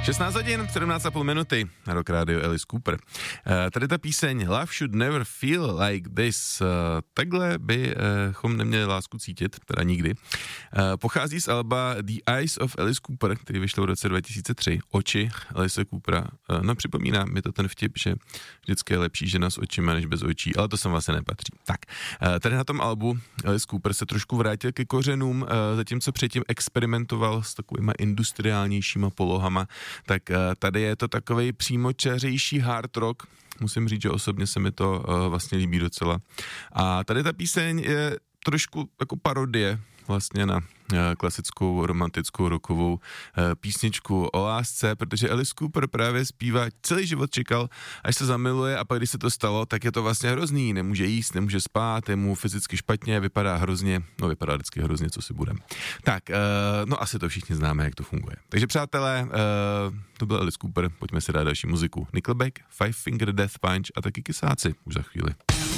16 hodin, 17,5 minuty, Rock Radio, Alice Cooper. Tady ta píseň Love Should Never Feel Like This, takhle bychom neměli lásku cítit, teda nikdy. Pochází z alba The Eyes of Alice Cooper, který vyšlo v roce 2003. Oči Alice Coopera. No, připomíná mi to ten vtip, že vždycky je lepší žena s očima než bez očí, ale to sem vlastně nepatří. Tak, tady na tom albu Alice Cooper se trošku vrátil ke kořenům, zatímco předtím experimentoval s takovýma industriálnějšíma polohama, tak tady je to takovej přímočařejší hard rock. Musím říct, že osobně se mi to vlastně líbí docela. A tady ta píseň je trošku jako parodie vlastně na klasickou romantickou rockovou písničku o lásce, protože Alice Cooper právě zpívá, celý život čekal, až se zamiluje, a pak když se to stalo, tak je to vlastně hrozný, nemůže jíst, nemůže spát, je mu fyzicky špatně, vypadá hrozně, no vypadá vždycky hrozně, co si budem. Tak, no asi to všichni známe, jak to funguje. Takže přátelé, to byl Alice Cooper, pojďme si dát další muziku. Nickelback, Five Finger Death Punch a taky Kysáci, už za chvíli.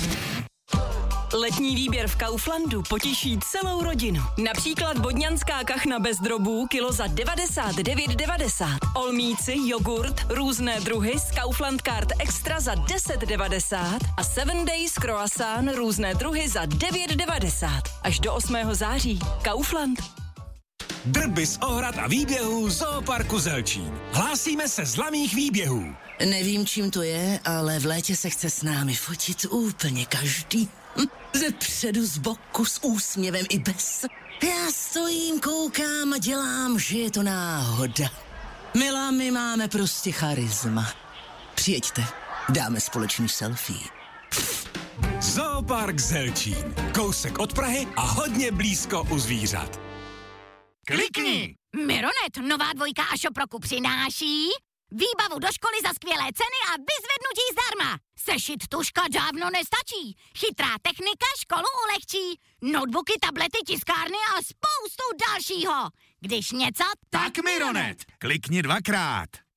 Letní výběr v Kauflandu potěší celou rodinu. Například bodňanská kachna bez drobů kilo za 99,90. Olmíci, jogurt, různé druhy z Kaufland Card Extra za 10,90 a 7 Days croissant různé druhy za 9,90. Až do 8. září. Kaufland. Drby z ohrad a výběhů Zooparku Zelčín. Hlásíme se z laných výběhů. Nevím, čím to je, ale v létě se chce s námi fotit úplně každý. Ze předu, z boku, s úsměvem i bez. Já stojím, koukám a dělám, že je to náhoda. Milá, my máme prostě charisma. Přijeďte, dáme společný selfie. Zoopark Zelčín. Kousek od Prahy a hodně blízko u zvířat. Klikni! Mironet, nová dvojka a Šoproku přináší výbavu do školy za skvělé ceny a vyzvednutí zdarma. Sešit tužka dávno nestačí. Chytrá technika školu ulehčí. Notebooky, tablety, tiskárny a spoustu dalšího. Když něco, Tak Mironet, klikni 2krát.